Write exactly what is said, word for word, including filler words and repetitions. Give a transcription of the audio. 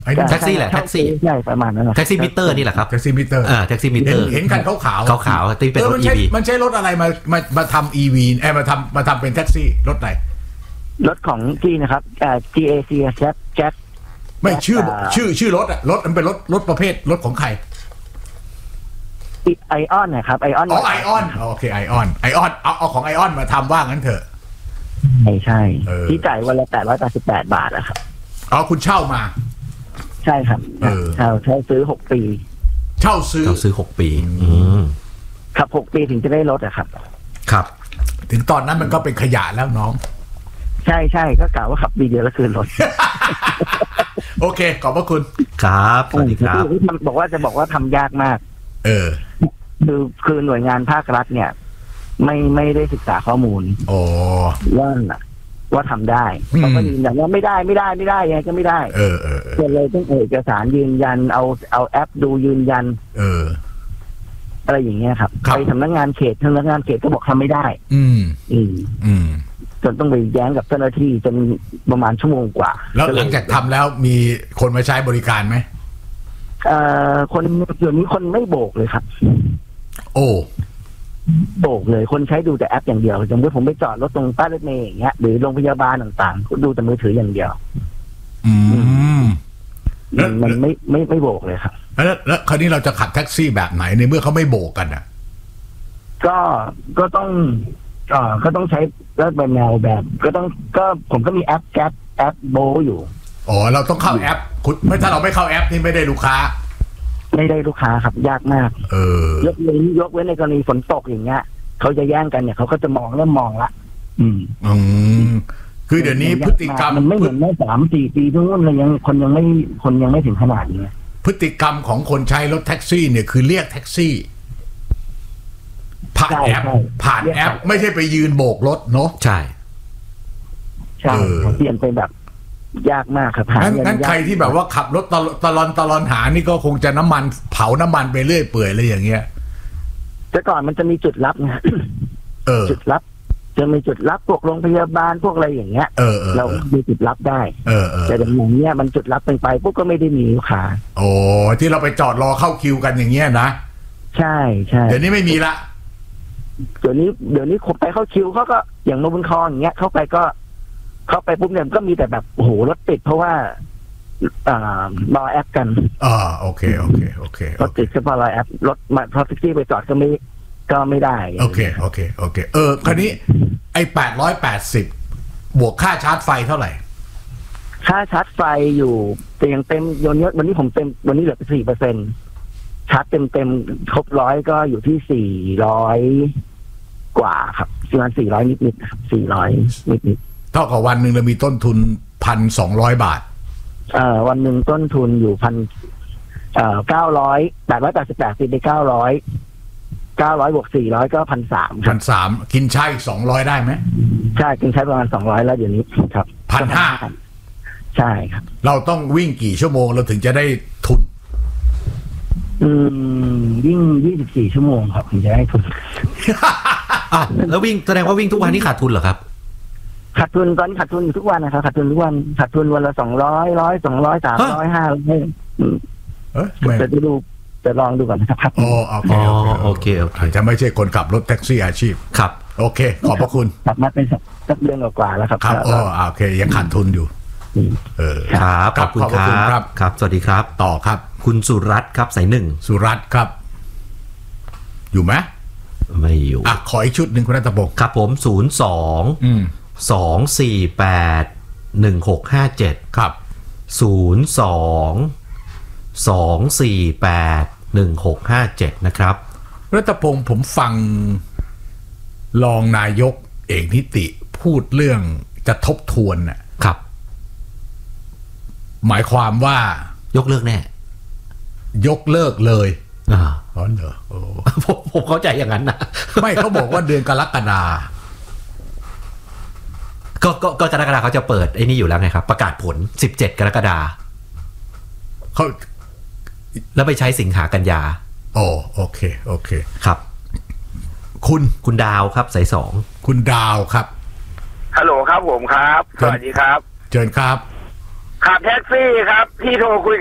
แท็กซี่แหละแท็กซี่ใช่ประมาณนั้นแท็กซี่มิเตอร์นี่แหละครับแท็กซี่มิเตอร์อ่าแท็กซี่มิเตอร์เห็นกันขาวขาวขาวๆที่เป็นรถ อี วีมันใช้รถอะไรมามามาทำ อี วี เอ้ยมาทำมาทำเป็นแท็กซี่รถไหนรถของจีนะครับเอ่อ จี เอ ซี แจ็คแจ็คไม่ชื่อชื่อชื่อรถอะรถมันเป็นรถรถประเภทรถของใครไอออนนะครับไอออนอ๋อไอออนโอเคไอออนไอออนเอาเอาของไอออนมาทำว่างั้นเถอะไม่ใช่ที่จ่ายวันละแปดร้อยแปดสิบแปดบาทอะครับอ๋อคุณเช่ามาใช่ครับเช่าเช่าซื้อหกปีเช่าซื้อเช่าซื้อหกปีครับหกปีถึงจะได้รถอะครับครับถึงตอนนั้นมันก็เป็นขยะแล้วน้องใช่ใช่ก็กล่าวว่าขับปีเดียวแล้วคืนรถโอเคขอบพระคุณครับสวัสดีครับบอกว่าจะบอกว่าทำยากมากเออคือคือหน่วยงานภาครัฐเนี่ยไม่ไม่ได้ศึกษาข้อมูลโอ้ว่าว่าทำได้เขาก็ยืนยันว่าไม่ได้ไม่ได้ไม่ได้ยังไงก็ไม่ได้เออเออก็เลยต้องเอกสารยืนยันเอาเอาแอปดูยืนยันเอออะไรอย่างเงี้ยครับไปสำนักงานเขตสำนักงานเขตก็บอกทำไม่ได้อืมอืมอืมจนต้องไปแย้งกับเจ้าหน้าที่จนประมาณชั่วโมงกว่าแล้วหลังจากทำแล้วมีคนมาใช้บริการไหมเอ่อคนเดี๋ยวนี้คนไม่โบกเลยครับโอ้โบกเลยคนใช้ดูแต่แอปอย่างเดียวอย่างเมื่อผมไปจอดรถตรงป้ายรถเมล์อย่างเงี้ยหรือโรงพยาบาลต่างๆดูแต่มือถืออย่างเดียวอืมมันไม่ไม่ไม่โบกเลยครับแล้วแล้วคราวนี้เราจะขับแท็กซี่แบบไหนในเมื่อเขาไม่โบกกันอ่ะก็ก็ต้องเอ่อก็ต้องใช้รถแบบแนวแบบก็ต้องก็ผมก็มีแอปแก๊ปแอปโบอยู่อ๋อเราต้องเข้าแอปคุณไม่ถ้าเราไม่เข้าแอปนี่ไม่ได้ลูกค้าไม่ได้ลูกค้าครับยากมากเออยกเว้นยกเว้นในกรณีฝนตกอย่างเงี้ยเขาจะแย่งกันเนี่ยเขาก็จะมองเริ่มมองละอืมอืมคือเดี๋ยวนี้พฤติกรรมมันไม่เหมือนเมื่อสามสี่ปีทุกคนเลยยังคนยังไม่คนยังไม่ถึงขนาดนี้พฤติกรรมของคนใช้รถแท็กซี่เนี่ยคือเรียกแท็กซี่ผ่านแอปผ่านแอปไม่ใช่ไปยืนโบกรถเนาะใช่ใช่เปลี่ยนไปแบบยากมากครับงั้นงั้นใครที่แบบว่าขับรถตลตลอนตลอนหานี่ก็คงจะน้ำมันเผาน้ำมันไปเรื่อยเปื่อยเลยอย่างเงี้ยแต่ก่อนมันจะมีจุดลับไงเออจุดลับจะมีจุดลับพวกโรงพยาบาลพวกอะไรอย่างเงี้ยเออเออเรามีจุดลับได้เออเออแต่อย่างเงี้ยมันจุดลับไปไปพวกก็ไม่ได้มีลูกค้าโอ้ที่เราไปจอดรอเข้าคิวกันอย่างเงี้ยนะใช่ใช่เดี๋ยวนี้ไม่มีละเดี๋ยวนี้เดี๋ยวนี้คนไปเข้าคิวเขาก็อย่างโนบุญคองอย่างเงี้ยเข้าไปก็เข้าไปปุ๊บเนี่ยก็มีแต่แบบโอ้โหรถติดเพราะว่าอ่ารอแอปกันอ่าโอเคโอเคโอเครถติดก็เพราะรอแอปรถมาพอแท็กซี่ไปจอดก็ไม่ก็ไม่ได้โอเคโอเคโอเคเออคราวนี้ไอ้แปดร้อยแปดสิบบวกค่าชาร์จไฟเท่าไหร่ค่าชาร์จไฟอยู่แต่ยังเต็มวันนี้วันนี้ผมเต็มวันนี้เหลือไปสี่เปอร์เซ็นต์ชาร์จเต็มเต็มครบร้อยก็อยู่ที่สี่ร้อยกว่าครับประมาณสี่ร้อยนิดนิดสี่ร้อยนิดนิดเท่ากับวันหนึ่งเรามีต้นทุนพันสองร้อยบาทเอ่อวันหนึ่งต้นทุนอยู่พันเอ่อเก้าร้อยแปดร้อยแปดสิบแปดสิบไปเก้าร้อยเก้าร้อยบวกสี่ร้อยก็พันสามพันสามกินใช้สองร้อยได้ไหมใช่กินใช้ประมาณสองร้อยแล้วเดี๋ยวนี้ครับพันห้าใช่ครับเราต้องวิ่งกี่ชั่วโมงเราถึงจะได้ทุนอืมวิ่งยี่สิบสี่ชั่วโมงครับถึงจะได้ทุนอ้าวแล้ววิ่งแสดงว่าวิ่งทุกวันนี่ขาดทุนเหรอครับขาดทุนตอนนี้ขาดทุนอยู่ทุกวันนะครับขาดทุนทุกวันขาดทุนวันละสองร้อยร้อยสองร้อยสามร้อยห้าร้อยเออจะไปดูจะลองดูก่อนนะครับอ๋อโอเคโอเคโอเคจะไม่ใช่คนขับรถแท็กซี่อาชีพครับโอเคขอบพระคุณขับมาเป็นสักเดือนกว่าแล้วครับครับอ๋อโอเคยังขาดทุนอยู่เออครับขอบคุณครับครับสวัสดีครับต่อครับคุณสุรัตน์ครับสายหนึ่งสุรัตน์ครับอยู่ไหมไม่อยู่อ่ะขออีกชุดหนึ่งคุณรัตพงศ์ครับผมศูนย์สองสองสี่แปดหนึ่งหกห้าเจ็ดครับศูนย์สองสองสี่แปดหนึ่งหกห้าเจ็ดนะครับรัตพงศ์ผมฟังรองนายกเอกนิติพูดเรื่องจะทบทวนน่ะครับหมายความว่ายกเลิกแน่ยกเลิกเลยอ๋อเหรอโอ้ผมผมเข้าใจอย่างนั้นนะไม่เขาบอกว่าเดือนกรกฎาก็ก็ก็กรกฎาเขาจะเปิดไอ้นี่อยู่แล้วไงครับประกาศผลสิบเจ็ดกรกฎาเขาแล้วไปใช้สิงหากันยาโอ้โอเคโอเคครับคุณคุณดาวครับสายสองคุณดาวครับฮัลโหลครับผมครับสวัสดีครับเชิญครับขับแท็กซี่ครับที่โทรคุย